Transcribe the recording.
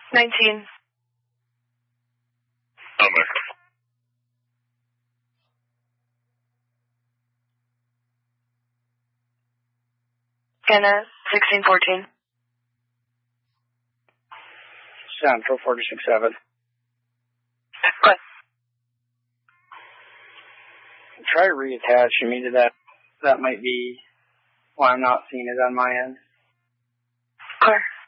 19. Number. Anna, 1614. Central 467. What? Try reattaching me to that. That might be why I'm not seeing it on my end. Clear.